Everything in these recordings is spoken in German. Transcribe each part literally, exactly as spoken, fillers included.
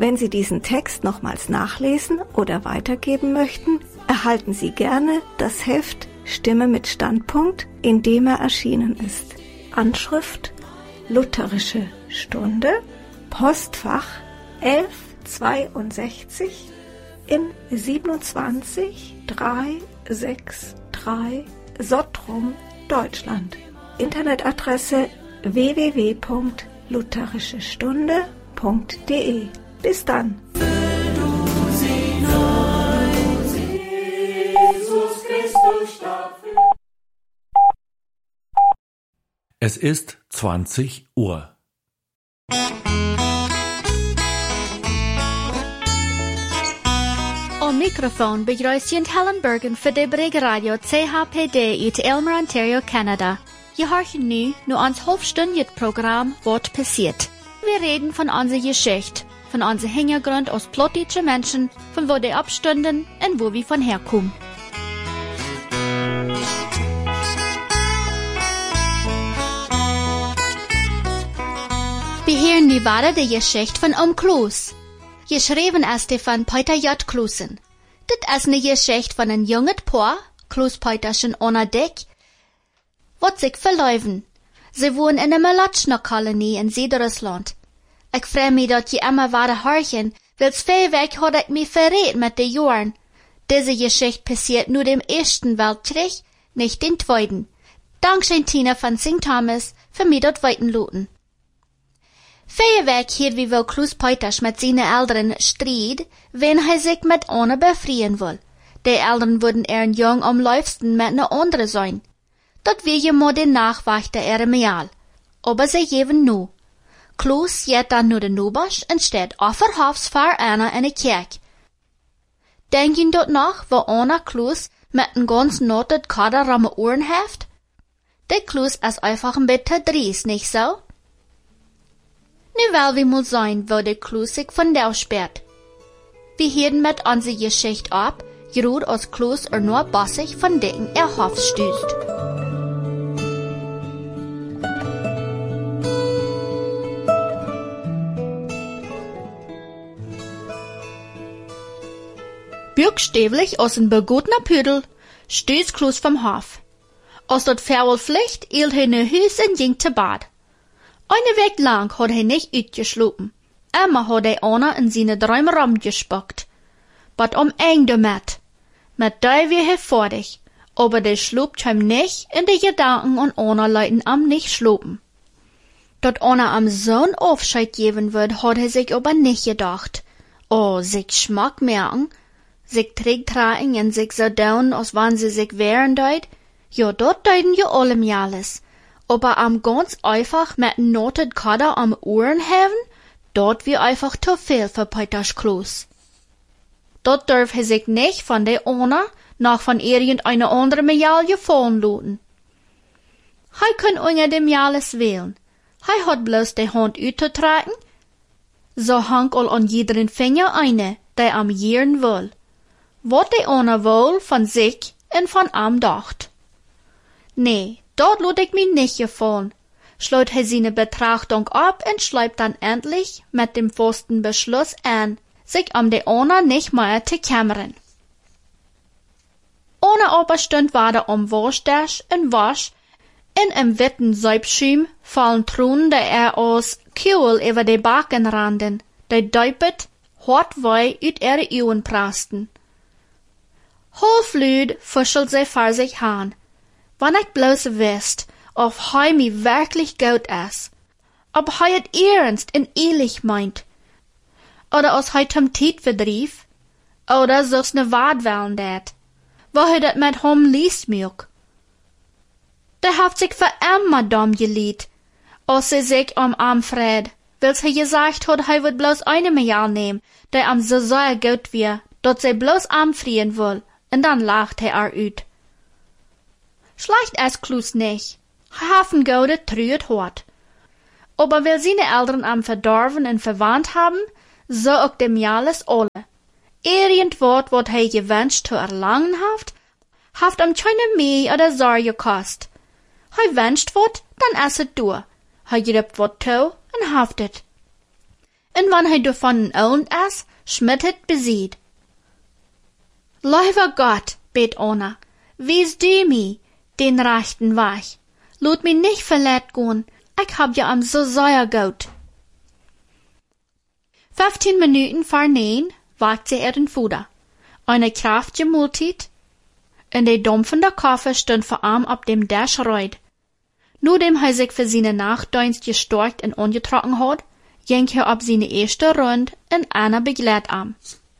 Wenn Sie diesen Text nochmals nachlesen oder weitergeben möchten, erhalten Sie gerne das Heft Stimme mit Standpunkt, in dem er erschienen ist. Anschrift Lutherische Stunde, Postfach elf zweiundsechzig in siebenundzwanzig dreihundertdreiundsechzig Sottrum, Deutschland. Internetadresse w w w punkt lutherische stunde punkt d e. Bis dann. Es ist zwanzig Uhr. Am Mikrofon begrüßt Helen Bergen für die Brig-Radio C H P D uit Aylmer, Ontario, Canada. Je horchen nu nur ans halbstündiges Programm Wort passiert. Wir reden von unserer Geschichte, von unserem Hintergrund als plottische Menschen, von wo die abstünden und wo wir von herkommen. Wir hören nu weiter die Geschichte von Oom Kloos. Geschrieben ist die von Peter J. Kloosen. Das ist eine Geschichte von einem jungen Paar, Kloos Petersen Anna Dick, wat sich verlaufen. Sie wohnen in einer Melatschner-Kolonie in Südrussland. Ich freu mich, dat je immer weiter horchen, weil's viel weg hat ich mich verrät mit den Jahren. Diese Geschichte passiert nur dem Ersten Weltkrieg, nicht den Zweiten. Dankeschön Tina von Sankt Thomas für mich dort weitenloten. Viel weg hier wie will Kloos Peters mit seinen Eltern Streit, wenn er sich mit einer befreien will. Die Eltern würden ihren Jung am liebsten mit einer anderen sein. Dat will je mal den Nachwächter Eremial. Aber sie geben nu. Kloos geht dann nur den Nobasch und steht offerhafts vor einer in der Kirche. Denken dort nach, wo Anna Kloos mit den ganzen Noten Kader am Ohren heft? Der Kloos ist einfach ein bisschen dries, nicht so? Nu will wir mal sein, wo der Kloos sich von der sperrt. Wir hören mit unserer Geschichte ab, gerud als Kloos er nur bassig von Decken er Hof stößt. Buchstäblich aus ein begotener Püdel stößt Kloos vom Hof. Aus dort faul Pflicht eilt er ne Hüs und ging zu Bad. Eine Weg lang hat er nicht uitgeschlafen. Immer hat er Anna in seine Träume rumgespockt. But um eng damit. Mit der wir hervordig. Aber der schlupt ihm nicht in die Gedanken und Anna leiten am nicht schlupen. Dort Anna am Sohn Aufscheid geben wird, hat er sich aber nicht gedacht. Oh, sich Schmack merken, sich Träg tragen und sich so down, als wann sie sich wehren deut. Ja, dort deuten ja allem alles. Aber am ganz einfach mit noted Kader am Ohren haben, dort wie einfach zu viel für Peters Kloos. Dort darf er sich nicht von der Anna noch von irgendeiner anderen Medaille fallen lassen. Hij kann unter dem alles wählen. Hij hat bloß die Hand uitzutragen, so hang all an jederen Finger eine, der am Jieren will. Wat die Anna wohl von sich und von am dacht. Nee, dort lud ich mich nicht gefallen. Schloot er seine Betrachtung ab und schleibt dann endlich mit dem festen Beschluss an, sich um die Anna nicht mehr zu kümmern. Anna aber stund weiter am Waschtisch und wasch, in em witten Seibschüm fallen Truhen, der er aus Kühl über die Backen randen, der deupet, hart wei ut ihre Augen prasten. Halflüd fuschelt sie vor sich han. Wann ich bloß wisst, ob hei mi wirklich gut is, ob hei et ernst und ehrlich meint, oder aus hei zum Tiet verdrief, oder so's ne Waad wollen dat, wo hei dat mit hom liest milk. Der hat sich für immer dumm geliet, als sie sich am Arm fred, weil's hei gesagt hat, hei wird bloß eine Milliarde nehmen, der am so sehr gut wär, dort sie bloß arm frieren will, und dann lacht er ar ut. Schlecht ist Kloos nicht. Hafen Gode trüet hort. Aber weil seine Eltern am verdorven und verwandt haben, so auch dem alles alle. Irgendwort, wat hij gewünscht zu erlangen haft, haft am keine mehr oder Sorge kost. Hij wünscht wat, dann esset du. Hij gript wat to und haftet. en wann hij davon oud is, schmidt het bezied. Lieber Gott, bet Anna, wies du mir den rechten Weg. Laat mich nicht verlet gehen, ich hab ja am so sehr gut. Fünfzehn Minuten vor neun wagte er den Fuder. Eine kraftige Mahlzeit, und der dampfende Kaffee stund vor ihm auf dem Tisch reut. Nachdem er sich für seine Nachtdienst gestorkt und angetrocken hat, ging er auf seine erste Runde in einer Begleitarm.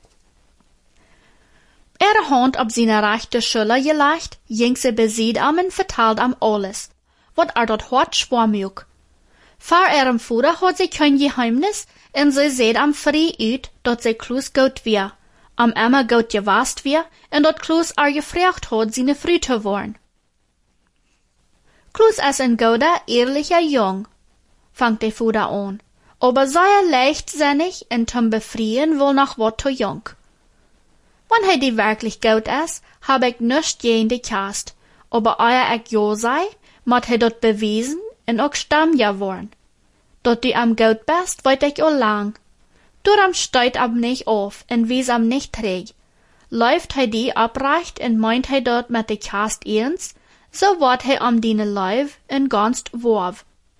Er Hand auf seine rechte Schulter gelegt, ging sie besied am und vertelt am alles, wat er dort hart schwammig. Vor ihrem Vater hat sie kein Geheimnis, und sie seht am frei uit, dat sie Klaus gut wär, am immer gut gewasst wär, und dat Klaus er gefragt hat, seine Frau zu worden. Klaus ist ein guter, ehrlicher Jung, fangt der Vater an, aber sehr leichtsinnig und zum Befrieden wohl noch wat zu jung. Wenn er die wirklich gut ist, hab ich nicht gegen die Kast, aber euer ich ja sei, mat er dort bewiesen und auch stamm ja worden. Dort die am gut bist, weit ich auch lang. Darum steigt am nicht auf und wies am nicht träg. Läuft er die abreicht und meint er dort mit die Kast ernst, so wird er am diene Leib und ganz worf.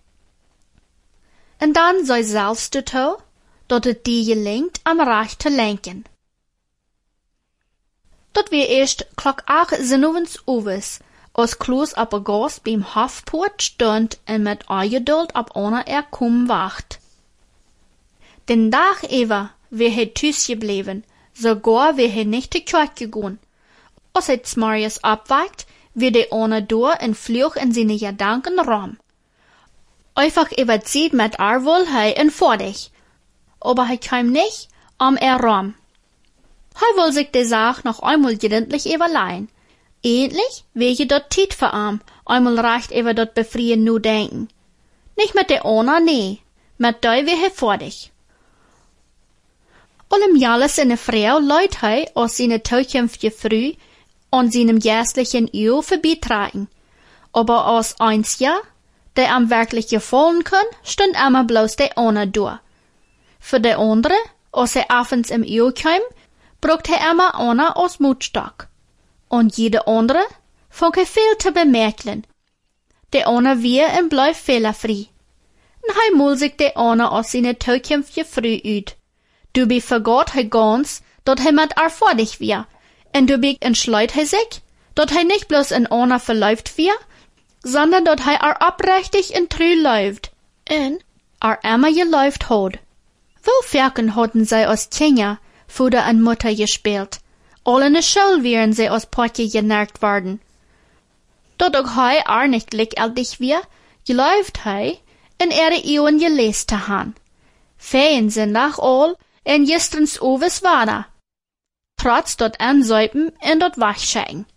Und dann sei selbst du to, dort het die gelingt am Reich zu lenken. Dort wir erst klock acht sinnuvens uwes, als Klaus op a Gas beim Hofpoort stund und mit Eingeduld op einer er kommen wacht. Den Tag über wär er tüß geblieben, sogar wär er nicht zur Kirche gegangen. Als er z'morgens abweicht, wird er einer durch und flüch in seine Gedanken rum. Einfach überzieht mit er wohl hei und fertig. Aber er kam nicht um er rum. Er will sich die Sache noch einmal gründlich überleihen. Endlich wäre dort Zeit für ihn, einmal recht über dort befrieden nu denken. Nicht mit der Ona, nee, mit der wäre er fertig. Allem Jahres seine Frau leut er aus seine zukünftige Früh an seinem jährlichen Ehe vorbeitragen. Aber aus eins Jahr, der am wirklich gefallen kann, stund immer bloß der Ona durch. Für der andere, als er abends im Ehe kam, braucht er immer einer aus Mutstock. Und jede andere fand er viel zu bemerken. Der eine wir und bleibt fehlerfrei. Und er mul sich der eine aus seiner zukünftige Früh ut. Du bi vergot er ganz, dat er mit er fertig wir. Und du bi entschleut er sich, dat er nicht bloß in einer verläuft wir, sondern dat er er abrechtig in trü läuft. Und er immer geläuft hat. Wo Ferken hatten sie als Kinder, Vater und Mutter gespielt. Alle in der Schule wären sie aus Portje genervt worden. Dort auch hei er nicht gleichältig wir, geläuft hei, in ihre Ehren gelesen zu haben. Fein sind nach all, in gestrens Oves war trotz dort ansäupen und dort wachschein.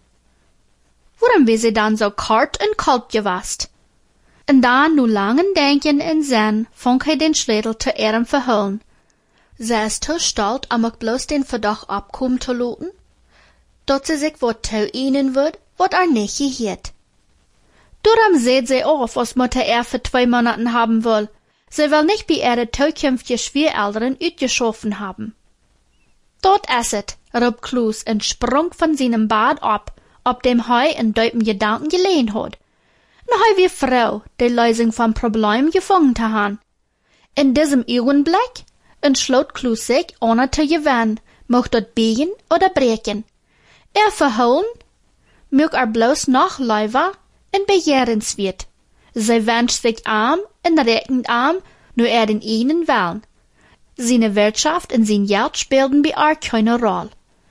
Warum wie sie dann so kalt und kalt gewasst? Und dann nu langen Denken in Sinn, fang hei den Schädel zu ihrem verhüllen. Sie ist zu stolz, am auch bloß den Verdacht abkommen zu lassen, dass sie sich wat zu ihnen wird, wat er nicht gehört. Darum seht sie auf, was Mutter er für zwei Monaten haben will. Sie will nicht bei ihre zukünftige Schwiegereltern ausgeschaffen haben. Dort ist es, rief Klaus und sprung von seinem Bad ab, ob dem Heu in deuten Gedanken gelehnt hat. Und Heu wie Frau, die Lösung vom Problem gefunden zu haben. In diesem Augenblick entschloss Klaus sich, ohne zu gewinnen, mocht dort biegen oder brechen. Er verholen, mög er bloß noch leiver und begehrenswert. Sie wünscht sich arm und reckend arm, nur er den ihnen wollen. Seine Wirtschaft und sein Geld spielten bei er keine Rolle.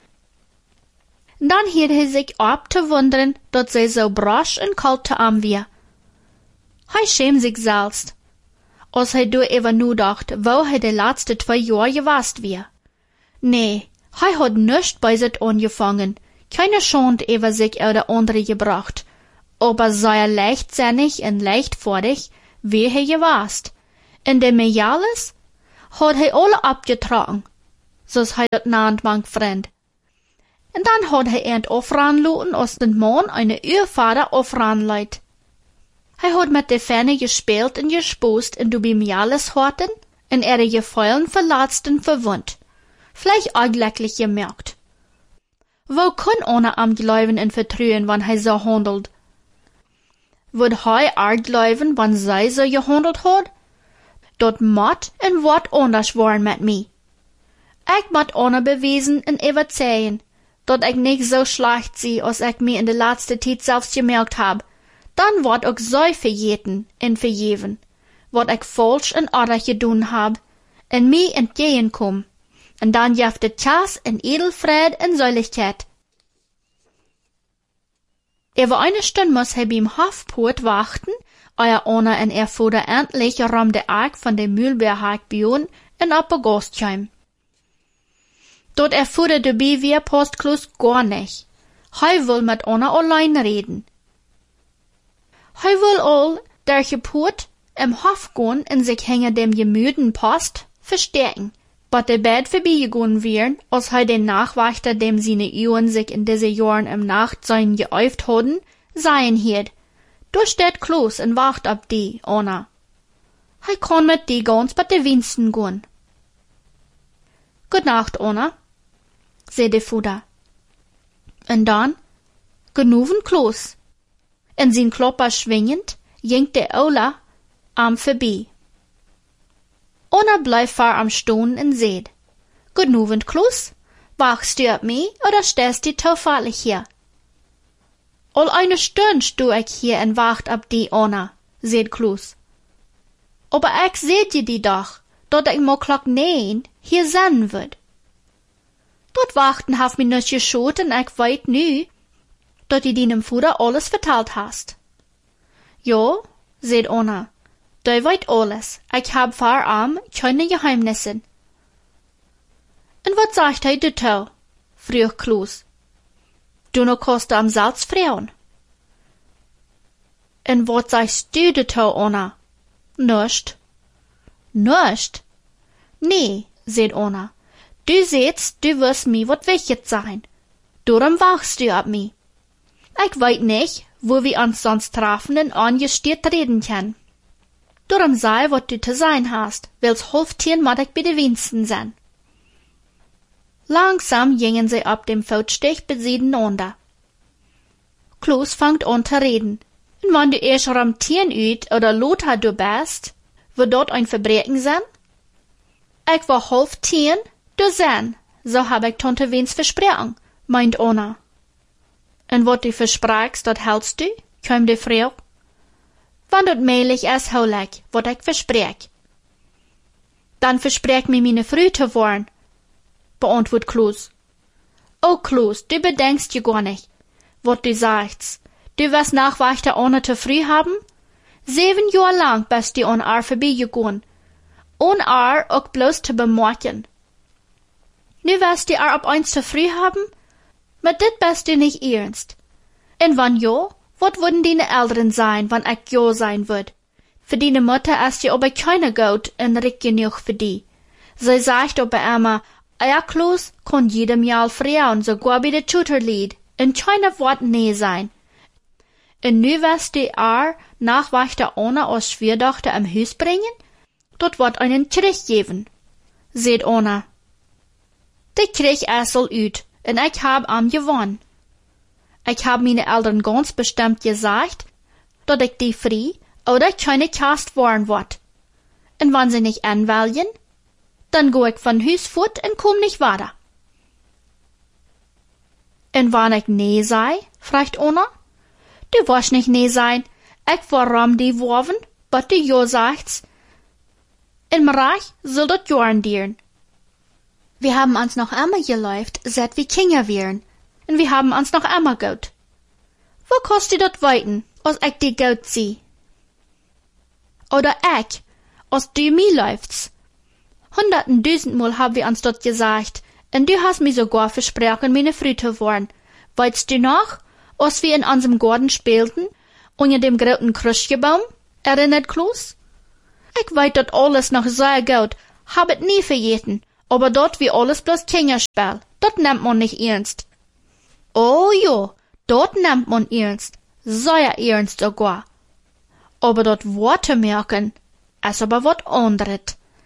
Dann hielt er sich ab zu wundern, dass sie so brasch und kalt zu ihm war. Er schämt sich selbst, als er du eben nur dacht, wo er die letzten zwei Jahre gewasst war. Nee, er hat nicht bei sich angefangen, keine Schande über sich oder andere gebracht, aber sehr leichtsinnig und leichtfertig, wie er gewasst. In dem Mejales hat er alle abgetragen, so's er dat nannt manch Freund. Und dann hat er end aufran lassen, als den Mann eine Urvater aufran leit. Er hat mit der Ferne gespielt und gespost und du beim Jales horten, en ihre Gefühlen verletzt und verwundt, vielleicht eigentlich gemerkt. Wo kann einer am Glauben und Vertrauen, wenn er so handelt? Wird er auch glauben, wenn sie so gehandelt hat? Dort moet en wat anders worden met mij. Ik moet einer beweisen en überzeugen, dat ik nicht so schlecht zie als ik mir in der letzten Zeit selbst gemerkt hab. Dann wird ook so vergeten en vergeven, wat ik falsch en aardig gedaan hab, en mij entgegenkom, en dan jeft de Chas en Edelfried en Säuligkeit. Über eine Stunde muss er beim Hofpoort warten, euer Ona en er Vater endlich rum de Ark von dem Mühlbeerhaak bion en op een Gast kwam. Dort er Vater dabei wie passt Klaus gar nicht. Hij will mit Ona allein reden. Hij will all der Poort im Hof gehen en sich hinter dem gemüden Post verstecken, but der Bett vorbeigegangen wären, als hij den Nachwächter, dem seine Uhren sich in diese Jahren im Nacht sein geäuft hadden, seien hielt. Du steht Klaus en wacht op die, Ona. Hij kann mit die ganz bei de Winsten gehen. Good Nacht, Ona, zei de Vater. En dan, genoven Klaus. En zijn klopper schwingend, ging de Ola am vorbei. Ona blijft ver am stonen en zei, Genoven Klaus, wachst du op mij, oder stehst du toevallig hier? Al eine Stunde stu ich hier en wacht op die Ona, zei Klaus. Aber ich seht je die doch, dat ich mo klok neun hier sein wird. Dort wachten haf mi nus geschaut en ich weet nu, dat je deinem Vater alles vertelt hast. Ja, zei Ona, du weet alles, ich hab vor am keine Geheimnissen. En wat sagt hij dazu? Vroeg Klaus. Du no kost am Salz frauen. En wat sagst du dazu, Ona? Nuscht. Nuscht? Nee, zei Ona. Du sehtst, du wirst mir wat wichtig sein. Darum wachst du ab mir. Ich weet nicht, wo wir uns sonst treffen und angestiert reden können. Darum sei, wat du zu sein hast, weil's halb tien mod ich bei de Winsten sein. Langsam gingen sie ab dem Feldstich beieinander. Klaus fangt an zu reden. Und wenn du erst rum tien üt oder Lothar du bist, wird dort ein Verbrechen sein? Ich war halb tien, du sein, so hab ich Tante Wens versprochen, meint Ona. Und wat du versprachst, dat hältst du, kam die Frau. Wann dat meilig is, hol ich, wat ich versprech. Dann versprech mir meine Frau zu worden, beantwortet Klaus. Oh Klaus, du bedenkst je gar nicht, wat du sagst. Du wirst Nachwächter ohne zu früh haben? Sieben Jahre lang bist du an Ar vorbeigegangen, ohne Ar auch bloß zu bemerken. Nu wirst du Ar ab eins zu früh haben? Mit dit bist du nicht ernst. Und wann ja, wat würden deine Eltern sein, wann ich ja sein würd? Für deine Mutter ist ja aber keine gut und reich genug für die. Sie sagt aber immer, ja, Klaus kann jedem Jahr frauen, sogar bei der Tutorlied, und keine Wort nee sein. Und nu wirst du Ar Nachwächter ohne als Schwierdochter am Haus bringen? Dort wird einen Krieg geben, seht Ona. Der Krieg ist all ut, und ich hab am gewonnen. Ich hab meine Eltern ganz bestimmt gesagt, dass ich die frei oder keine Kast worden wird. Und wenn sie nicht anwählen, dann go ich von Haus fort und komm nicht weiter. Und wann ich nee sei, fragt Ona, du wirst nicht nee sein, ich war rum die Worven, but du ja sagst, im Reich soll das Jahren dienen. Wir haben uns noch einmal geläuft, seit wir Kinder wären, und wir haben uns noch einmal gut. Wo kannst du dat weiten, als ich die gut sieh? Oder ich, als du mir läufst? Hunderten tausendmal haben wir uns dort gesagt, und du hast mir sogar versprochen, meine Frau zu werden. Weißt du noch, als wir in unserem Garten spielten, unter dem großen Krüschgebaum? Erinnert Klaus? Ich weiß dort alles noch sehr gut, hab es nie vergessen, aber dort wie alles bloß Kinderspiel, dort nimmt man nicht ernst. Oh ja, dort nimmt man ernst, sehr ernst sogar. Aber dort Worte merken, ist aber wat anderes.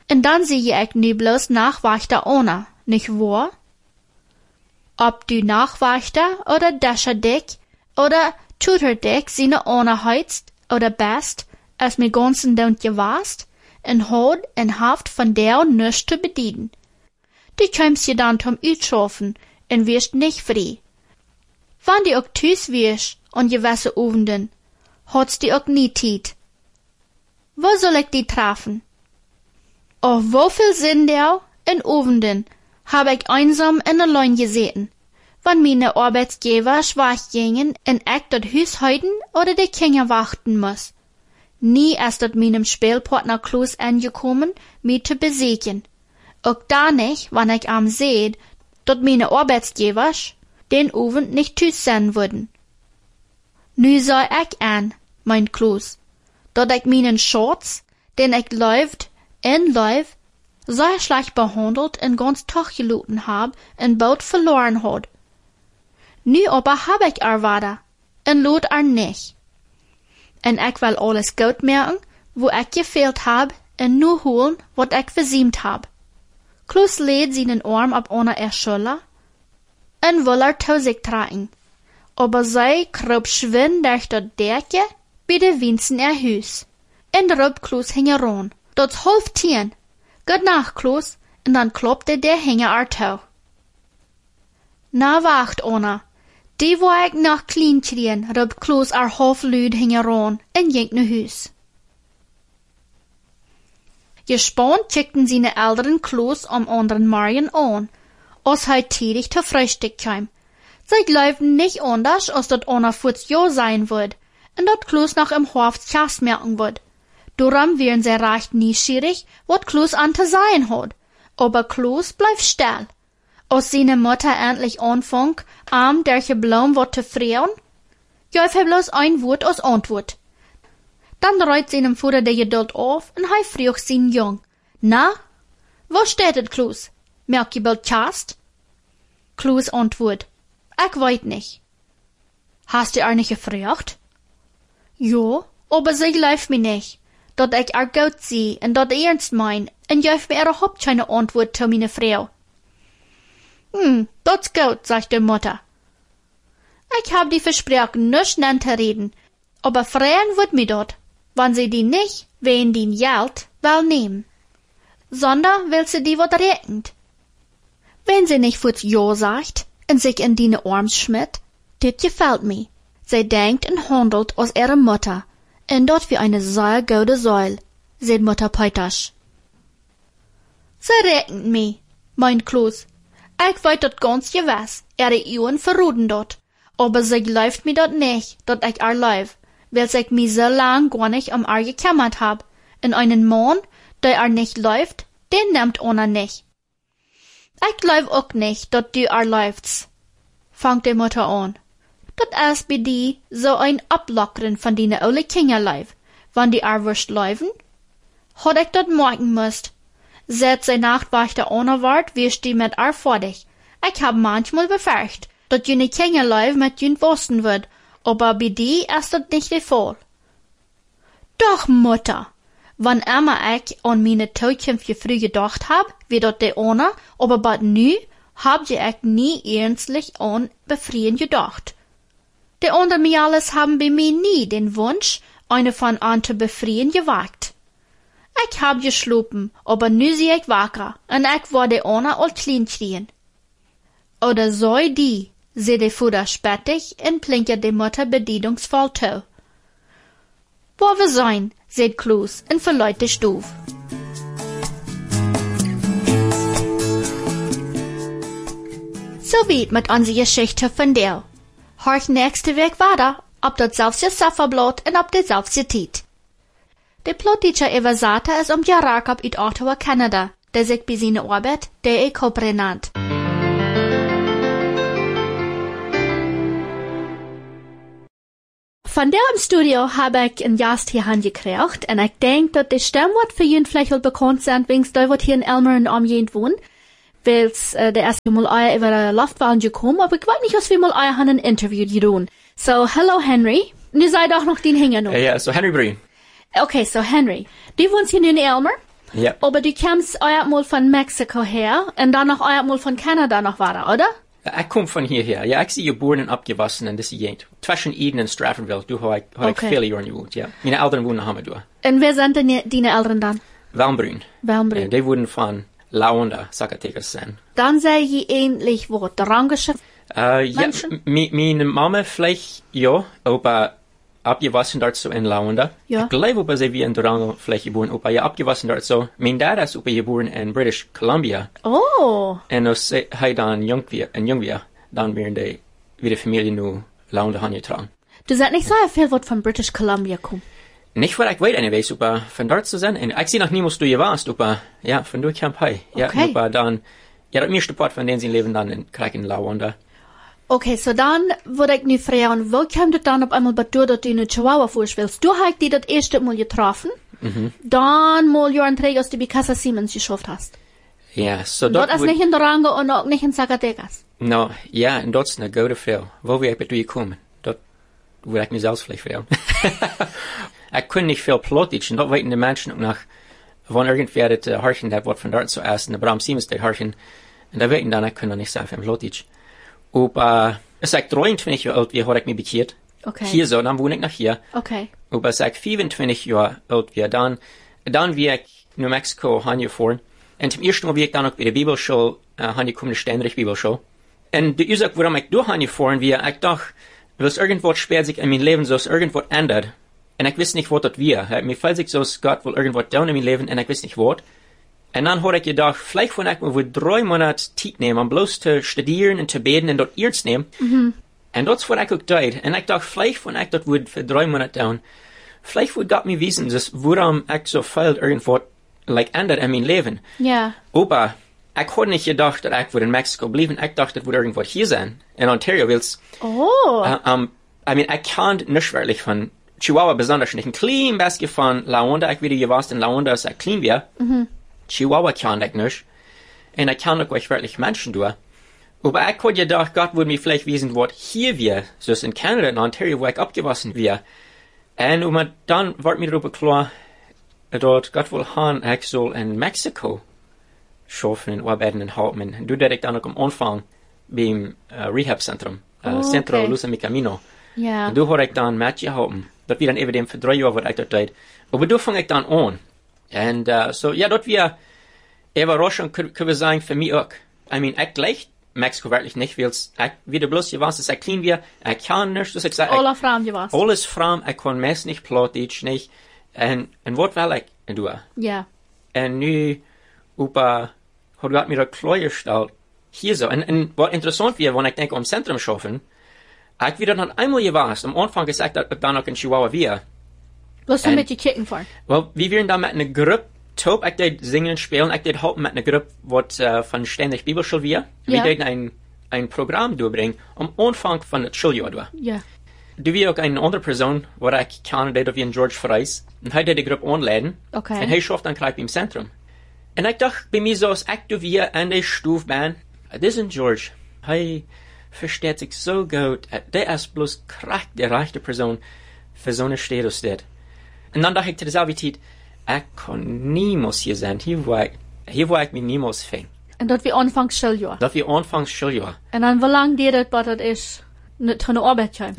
Und dann sehe ich nu bloß Nachwächter ohne, nicht wahr? Ob du Nachwächter oder Dascherdick oder Tutordick seine ohne heizt oder best, als mir ganzen don't gewast, en hod en haft von der und nichts zu bedienen. Du kommst je dann zum Utschaffen en wirst nicht frei. Wann du auch tüs wirst und gewisse Ovenden, hat's du auch nie Tiet. Wo soll ich die treffen? Oh, wofür sind der in Ovenden, hab ich einsam in allein gesehen, wann meine Arbeitsgeber schwach gingen en ich dat Hus heiden oder die Kinder warten muss. Nie erst dat meinem Spielpartner Klaus angekommen, mich zu besiegen. Auch da nicht, wann ich am seht, dat meine Arbeitsgeber den Abend nicht tüß sein würden. Nu sah ich an, mein Klaus, dat ich meinen Schatz, den ich läuft, in läuft, sehr schlecht behandelt und ganz tachgeluten hab, en Boot verloren hat. Nu aber hab ich er wieder, en lot er nicht. En ich will alles gut merken, wo ich gefehlt hab, en nu holen, wat ich versiemt hab. Klaus lädt seinen Arm ab einer er Schulter, en will er zu sich tragen. Aber sie kroop schwind durch die Decke, bei de Winzen er Hus. En roep Klaus hing heran. Dat's half tien. Gut Nacht, Klaus, en dann klopte der Hänger er toe. Na wacht, Anna. Die wo ich noch klein kriegen, roep Klaus er half luid hing heran en ging naar Hus. Gespannt kickten seine Eltern Klaus am anderen Morgen an, als hij tätig zu Frühstück kam. Sie glaubten nicht anders, als dat Anna futs ja sein wird, und dat Klaus noch im Hof Chast merken wird. Darum wären sie recht neugierig, wat Klaus an zu sein hat. Aber Klaus bleibt still. Als seine Mutter endlich anfängt, am derche Blom wat zu freuen, gab er bloß ein Wort als Antwort. Dann reiht seinem Vater der Geduld auf und er fragt seinen Jung. Na, wo steht et, Klaus? Merk je bald Chast? Klaus antwort. Ich weiß nicht. Hast du er nicht gefragt? Jo, aber sie läuft mir nicht, dat ich er gut sie und dat ernst mein, und gef mir überhaupt keine Antwort zu meine Frau. Hm, dat's gut, sagt die Mutter. Ich hab die versprochen, nicht nen zu reden, aber freuen wird mir dort, wann sie die nicht, wen die Geld will nehmen. Sondern will sie die wat rechnet. Wenn sie nicht futs Ja sagt, und sich in die Arms schmidt, dit gefällt mir. Sie denkt und handelt als ihre Mutter, und dort wie eine sehr gute Säul, seht Mutter Peitasch. Sie rechnet mich, meint Klaus. Ich weiß dat ganz gewiss, ihre Augen verruden dort, aber sie läuft mir dort nicht, dat ich er läuf, weil sich mir so lang gar nicht um er gekümmert hab, und einen Mann, der er nicht läuft, den nimmt einer nicht. Ich glaub auch nicht, dat du er läufst, fangt die Mutter an. Dat ist bei die so ein Ablockern von dine alle Kinderleif, wann die er wirst läufen? Hat ich dat morgen müsst. Seit sie Nachtwächter ohne wart, wirst die mit er fertig. Ich hab manchmal befürcht, dat jene Kinderleif mit jün wussten wird, aber bei die ist dat nicht der Fall. Doch, Mutter, wann immer ich an meine Zukunft früh gedacht hab, wie dat de ohne, aber bald nu, hab je ich nie ernstlich an Befrieden gedacht. Die anderen mir alles haben bei mir nie den Wunsch, eine von an zu befrieden gewagt. Ich hab geschlafen, aber nu sie ich wacker, und ich wurde ohne all klein kriegen. Oder so die, sie de Futter spettig, und plinkert die Mutter bedienungsvoll zu. Wo wir sein, seht Klaus, und verleiht die Stuf. So weit mit unserer Geschichte von der. Horch nächste Weg weiter, ob das selbst Safferblatt und ob das selbst Tiet. Der Plotteacher Evasata ist um Jarakab in Ottawa, Kanada, der sich bei seiner Arbeit der Ekopre nennt. Von der im Studio habe ich einen Gast hier angekriegt, und ich denke, dass die Stimme wird für ihn vielleicht auch bekannt sein, wegen der wird hier in Elmer und Umgehend wohnen. Weil äh, der erste Mal euer über der Luftbahn gekommen, aber ich weiß nicht, was wir mal euer ein Interview tun. So, hello Henry. Du sei doch noch den Hänger noch. Ja, yeah, so Henry Breen. Okay, so Henry, du wohnst hier in Elmer? Ja. Aber du kommst einmal von Mexiko her und dann noch einmal von Kanada noch weiter, oder? Ich komme von hierher. Ja, ich bin geboren und abgewachsen in dieser Gegend. Zwischen Eden und Straffenville, du habe ich, hab Okay. ich viele Jahre gewohnt, ja. Meine Eltern wohnen in Hamadua. Und wer sind denn deine Eltern dann? Welmbrünn. Welmbrünn. Ja, die wurden von Laonda, Zacatecas sein. Dann sei ich ähnlich wo Drangische. Äh, ja, Menschen? m- meine Mama vielleicht, ja, aber abgewachsen dort so in Laonda. Ja. Ich glaube, aber sie wie in Durango vielleicht geboren, aber ja, abgewachsen dort so. Mein Dad ist aber geboren in British Columbia. Oh. Und als hij dan jong weer, en jong weer, dan weer de, weer de familie nu Laonda gaan getragen. Du sagst nicht so viel, was von British Columbia kommt. Nicht, was ich weiß, anyways, aber von dort zu sein. Und ich sehe noch niemals, du hier warst, aber ja, von dort kam ich. Ja, Okay. aber dann, ja, das meiste Part von denen sie leben dann in Kraken Laonda. Okay, so dann würde ich nu fragen, wo kommt es dann auf einmal bei dir, dass du in Chihuahua vorstellst? Du hast die das erste Mal getroffen, Mhm. dann mal Jahren träger, als du bei Casa Siemens geschafft hast. Ja, so Dort dort. ist nicht in Durango und auch nicht in Zacatecas. No, ja, en dat is een goede vrouw. Waar wil ik bij toe komen? Dat wil ik mezelf vielleicht vertellen. Ik kon niet veel Plottisch, en dat weten de mensen ook nog. Wanneer irgendwer het uh, harchen dat wat van dort zo essen, de Bram Siemens dat harchen. En dat weten dan, ik kon dan niet zeggen van Plottisch. Op, uh, als ik drieëntwintig jaar oud weer, had ik me bekeerd. Okay. Hier zo, dan woon ik nog hier. Okay. Op, als ik vierentwintig jaar oud weer, dan, dan weer ik New Mexico gaan gefahren. En zum eerste Mal weer ik dan ook bij de Bibelschool, uh, gaan gekomen, de Steinrich Bibelschool. En de Ursache, waarom ik door gaan gefahren weer, ik dacht, was irgendwas speelt sich in mijn leven, zoals irgendwas ändert. En ik wist niet wat dat weer. Mir fällt sich zoals Gott wil irgendwas doen in mijn leven, en ik wist niet wat. En dan had ik gedacht, vielleicht van ik me voor drie maanden tijd nemen, om bloos te studeren en te beden en dat ernst nemen. Mhm. En dat is wat ik ook deed. En ik dacht, vielleicht van ik dat would voor drie maanden doen. Vielleicht would Gott mir wissen, dus waarom ik zo veel irgendwas like ändert in mijn leven. Ja. Aber ich had nicht gedacht, dass ich in Mexiko bleiben. Ich dachte, das würde irgendwo hier sein. In Ontario, weil's, Oh. uh, um, I mean, ich kann nicht wirklich von Chihuahua besonders nicht. Ein klein bisschen von Laonda, ich wieder gewusst, in Laonda ist ein klein wie. Mhm. Chihuahua kann ich nicht. Und ich kann auch wirklich Menschen tun. Aber ich had gedacht, Gott würde mir vielleicht wissen, was hier wir, so in Kanada, in Ontario, wo ich abgewachsen wir. Und um, dann wird mir darüber klar, dort Gott will haben, ich soll in Mexiko schaffen und arbeiten und halten. Und du, dat ich dann auch am Anfang beim uh, Rehabzentrum, uh, Oh, Centro okay. Luz en mi Camino. Ja. Und du habe ich dann mitgehalten. Das wir dann eben dem für drei Jahre, was ich dort deed. Aber du fange ich dann an. Und uh, so, ja, dort wir Überraschung, können wir sagen, für mich auch. I mean, ich gleich Mexiko wirklich nicht, weil ich wieder bloß gewusst, dass ich clean wir, ich kann nicht, dass ich sage, Alla fram je was. alles fram, ich kann meist nicht Plattdeutsch nicht. En, en wat wil ik doen? Ja. En nu, opa, had Gott mir klar gestellt, hier so. En, en wat interessant wäre, wenn ich denke, am Zentrum schaffen, ich wieder noch einmal gewusst, am Anfang gesagt, dass ich dann auch in Chihuahua wäre. Was du En- mit die Kicken fahren? Well, wir wären da mit einer Gruppe, top, ich deed singen und spielen, ich deed halten mit einer Gruppe, was uh, von Ständig Bibelschule wäre. Wir Ja. deed ein, ein Programm durchbringen, am Anfang von der Schuljahr war. Ja. Du wie auch eine andere Person, wo ich kann, der wie ein George Freis, und er die Gruppe anladen. Okay. Und er schafft dann gleich im Zentrum. Und ich dachte bei mir so, als ich du wie an der Stufe bin, das ist ein George. Er versteht sich so gut. Der ist bloß kracht der rechte Person für so eine Status dort. Und dann dachte ich zu derselben Zeit, ich kann niemals hier sein. Hier wo ich, hier wo ich mich niemals fing. Und dort wie anfangs Schuljahr. Das wir anfangs Schuljahr. Und dann, wie lang dir das, was das ist, nicht von der Arbeit kommt?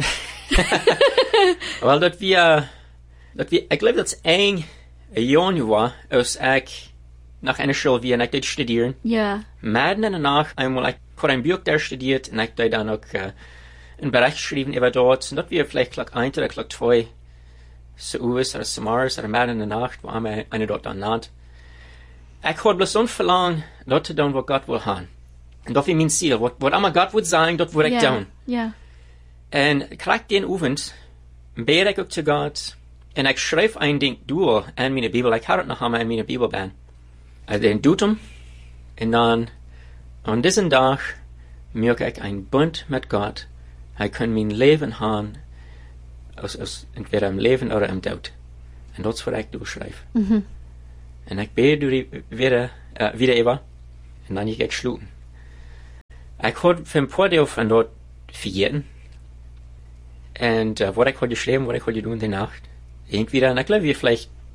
Wel, dat wir, dat wir, ich glaube, das ist ein Jahr war, als ich nach einer Schule wie, und ich dort studieren. Ja. Mitten in der Nacht, einmal, ich habe ein Buch da studiert, und ich dort dann auch äh, einen Bericht geschrieben über dort, und dort wir vielleicht Klock eins oder Klock zwei, so Uwes oder Samaris, oder mitten in der Nacht, wo einmal eine dort dann lernt. Ich habe bloß so verlangt, dort zu tun, was Gott will haben. Und das ist mein Ziel. Was, was immer Gott will sagen, dort will ich Ja. tun. Ja. En krijg den Abend, bid ik ook zu Gott, en ik schrijf een ding door in mijn Bibel. Ik had het nog allemaal in mijn Bibel ben. En dan doet hem, en dan, aan deze dag, maak ik een bund met God. Hij kan mijn leven gaan, als, als entweder im Leben oder im Tod. En dat is wat ik doorschrijf. Mhm. En ik bid door die wieder, uh, wieder even, en dan ga ik sluiten. Ik had voor een paar deel van dat vergeten. Und äh, was ich heute geschrieben, was ich heute tun in der Nacht. Irgendwie dann, ich glaube, wir vielleicht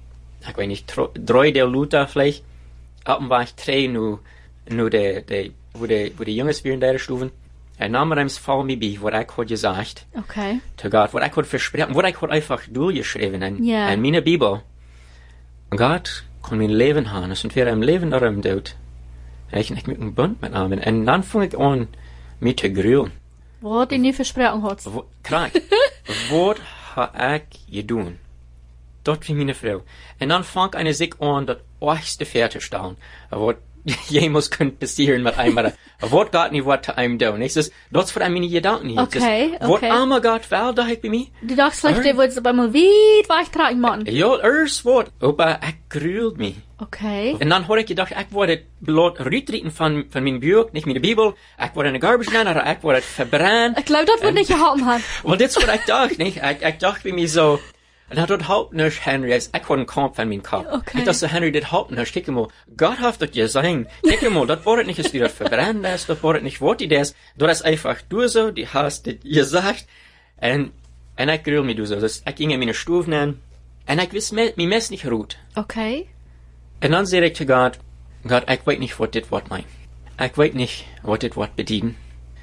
ik weet niet, drie der Luther vielleicht. Open war ich drei, nu, nu de, de, wo de, wo de jongens weer in der Stufen. Er nahm er Fall mir bei, wat ik had gesagt. Okay. Zu Gott, wat ik had versprochen, wat ik had einfach durchgeschrieben in, Ja. in meine Bibel. Und Gott kann mein Leben haben, es sind wir im Leben darum dort. Und ich nicht mit einem Bund mit haben. Und dann fing ich an, mich zu grülen. Wat die nie versprochen hat. Krank. Wat heb ik gedaan? Dat wie meine Frau. Und dann fang eine sich an, das äußerste fertigstellen. Wat jemals könnte passieren mit einem. Wat Gott nicht wat zu einem tun. Ich sag, das war meine Gedanken hier. Okay, okay. Wat armer Gott will, da ich bei mir. Du dachtest vielleicht, der wollte es aber mal weit wegtragen machen. Ja, erst wat. Aber ich grühlt mich. Okay. Und dann habe ich gedacht, ich wollte bloß raustreten von, von meinem Buch, nicht meine Bibel. Ich wollte eine Garbage nehmen, oder ich wollte verbrennen. Ich glaube, das wird nicht gehalten haben. Well, das was ich dachte, nicht? Ich, ich dachte bei mir so, dat hat halt nicht Henry, ich hatte einen Kampf an meinem Kopf. Okay. Ich dachte so, Henry, das halt nicht. Guck mal, Gott hat das gesagt. Guck mal, das war nicht, dass du das verbrennen lässt, das war nicht, was du das. Du hast einfach, du so, die hast das gesagt. Und, und ich grüll mich, du so. Das, ich ging in meine Stufen an. Und ich wusste, mir mess nicht ruht. Okay. Und dann sage ich zu Gott, Gott, ich weiß nicht, was das Wort meint. Ich weiß nicht, was das Wort bedient.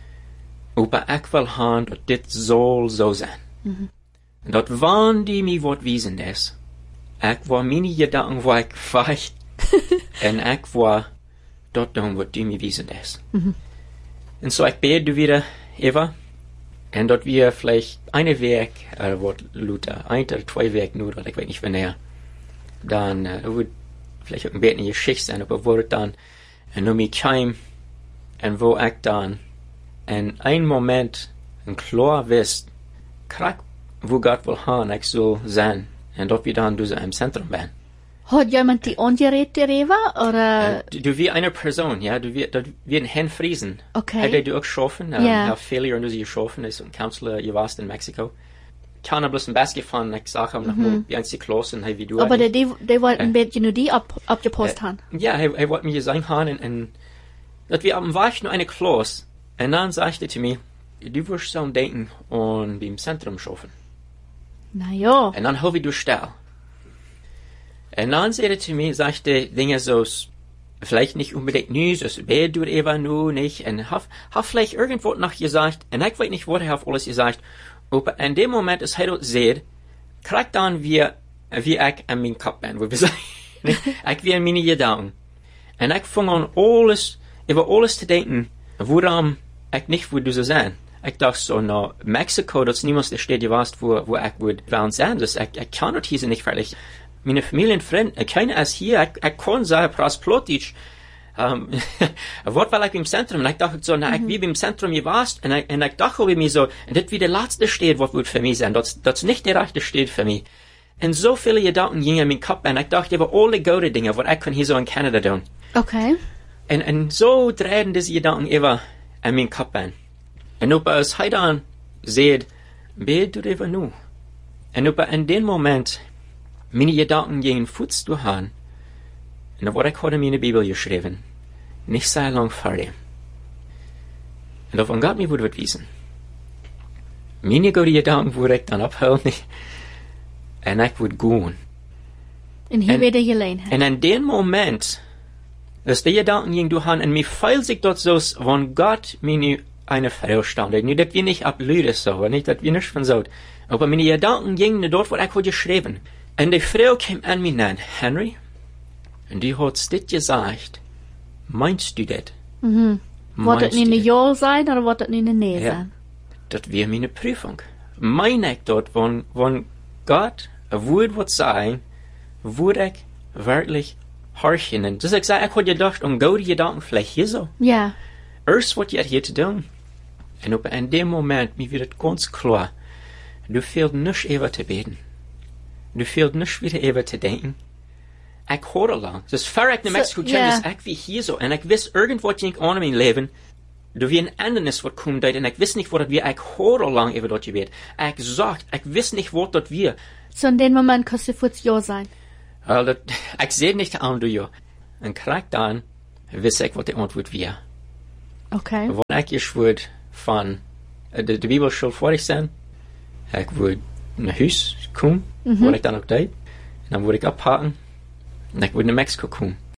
Aber ich will haben, dass das soll so sein. Mhm. Und dort waren die mir wat wiesen des. Ich war meine Gedanken, wo ich weicht. Und ich war dort tun, wat die mir wiesen des. Mhm. Und so ich bete du wieder, Eva. Und dort wir vielleicht eine Weg, äh, wat Luther, ein oder zwei Weg nur, weil ich weiß nicht, wenn er. Dann, äh, wird vielleicht auch ein bisschen eine Geschichte sein, aber wo dann, und nur mich heim, und wo ich dann, in ein Moment, ein klar wisst, krack, wo Gott will haben, ich soll sein. Und dort wir dann du im Zentrum bin. Hat jemand die angeredet, der Eva, oder? Du, du wie eine Person, ja, du wie, du wie ein Herrn Friesen. Okay. Hat du auch geschaffen, Ja. ja. Hat viele Jahre sie geschaffen, ist ein Counselor, ihr warst in Mexiko. Kann er bloß ein Basket fahren, ich sag ihm noch mal, wie eins die Klassen, hey, wie du Aber der, eigentlich. die, die wollten ein Äh. bisschen nur die ab, abgepost haben. Ja, er, er wollte mir sagen haben, und, und, dass wir am Weich nur eine Klasse. Und dann sagte er zu mir, du wirst so denken und beim Zentrum schaffen. Na ja. Und dann habe ich du still. Und dann sagte er zu mir, sagte Dinge so, vielleicht nicht unbedingt nü, so wer du Eva nu nicht, und hab, hab vielleicht irgendwo noch gesagt, und ich weiß nicht, wo er auf alles gesagt, aber in dem Moment, als er dort sieht, kriegt dann wir, wie ich an meinem Kopf bin, wo wir sagen, ich wie an meine Gedanken. Und ich fange an alles, über alles zu denken, woran ich nicht würde so sein. Ich dachte so, na, Mexiko, das ist niemals der Stadt, du weißt, wo, wo ich würde wollen sein. Das, ich, ich kann dort hier nicht fertig. Meine Familie und Freunde, keiner ist hier, ich, ich kann sagen, Prasplotitsch, ähm, Wort war ich im Zentrum, und ich dachte so, na, ich wie im Zentrum, ihr warst, und ich, und ich dachte über mir so, und das wie der letzte Stadt, was wird für mich sein, das, das ist nicht der rechte Stadt für mich. Und so viele Gedanken gingen in meinen Kopf, und ich dachte über alle gute Dinge, was ich kann hier so in Kanada tun. Okay. Und, und so drehen diese Gedanken immer in meinen Kopf an. Und ob es heute an seht, bet du über nu. Und ob in dem Moment meine Gedanken gegen Fuß du haben, und da wurde ich heute in meine Bibel geschrieben, nicht sehr lang vor dem. Und davon Gott mir würde wissen. Meine gute Gedanken würde ich dann abhalten, und ich würde gehen. Und hier En- wird er gelegen. Und in dem Moment, dass die Gedanken gegen du haben, und mir feilt sich dort so, wenn Gott mir eine Frau stand. Nicht, dass wir nicht ablüden so, nicht, dass wir nicht von so. Aber meine Gedanken gingen dort, wo ich heute geschrieben. Und die Frau kam an mich an, Henry, und die hat das gesagt, meinst du das? Mhm. Wird das Meinst nicht du eine das? Ja sein, oder wird das nicht eine Nee Ja. sein? Das wäre meine Prüfung. Meine ich dort, wenn, wenn Gott ein Wort wird sagen, würde ich wirklich horchen. Und das ich sage, ich hatte gedacht, um gute Gedanken vielleicht hier so. Ja. Erst was ihr hier zu tun. Und ob in dem Moment, mir wird es ganz klar, du fehlt nicht über zu beten. Du fehlt nicht wieder über zu denken. Ich höre lang. Das ist vor ich nach Mexiko So, kam, ja. das ich wie hier so. Und ich weiß, irgendwas ging an in meinem Leben, du wie ein Ändernis wird kommen dort, und ich weiß nicht, wo das wir, ich höre lang über dort gebet. Ich sagt, ich weiß nicht, wo das wir. So in dem Moment kannst du kurz Ja sein. Weil das, ich sehe nicht an, du ja. Und krieg dann, weiß ich, was die Antwort wir. Okay. Wenn ich geschwört von äh, der, der Bibelschule fertig sein, ich würde nach Haus kommen, Mhm. wo ich dann auch da, und dann würde ich abhaken, Und ich würde nach Mexiko kommen.